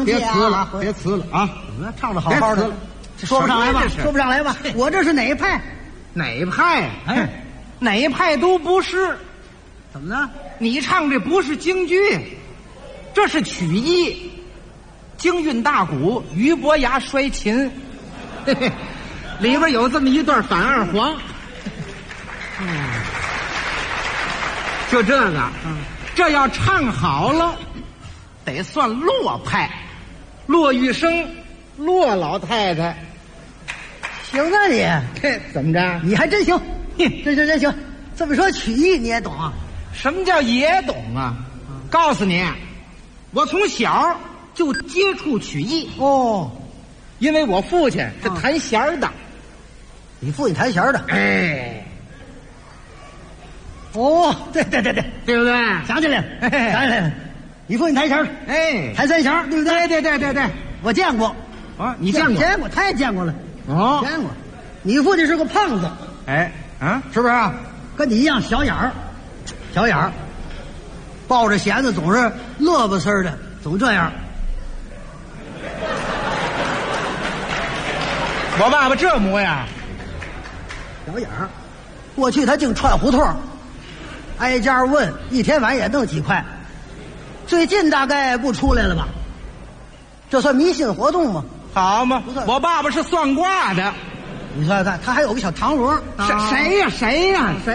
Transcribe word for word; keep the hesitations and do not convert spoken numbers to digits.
别啊辞了，别辞了啊！ 唱的好好的，说不上来吧？说不上来吧？我这是哪一派？ 哪派？ 哎， 哪派都不是。 怎么呢？ 你唱这不是京剧，这是曲艺。京韵大鼓，俞伯牙摔琴，嘿嘿，里边有这么一段反二黄。嗯，就这个，嗯，这要唱好了，得算骆派，骆玉生，骆老太太。 行啊你， 嘿，怎么着？ 你还真行，真行真行。这么说曲艺你也懂啊？ 什么叫也懂啊？告诉你，我从小就接触曲艺哦， 因为我父亲是弹弦儿的。 你父亲弹弦的？ 哎， 哦，对对对对， 对不对？ 想起来了，想起来了，你父亲弹弦的， 哎， 弹三弦，对不对？ 对对对对对， 我见过。 啊，你见过？ 见过，他也见过了。 哦， 见过。你父亲是个胖子， 哎，啊， 是不是啊？跟你一样小眼儿，小眼儿，抱着弦子总是乐不丝的，总这样。 我爸爸这模样， 小眼儿，过去他净串胡同，挨家问，一天晚也弄几块。最近大概不出来了吧？这算迷信活动吗？ 好嘛不算， 我爸爸是算卦的。 你看看，他还有个小堂锣， 谁谁呀谁呀谁？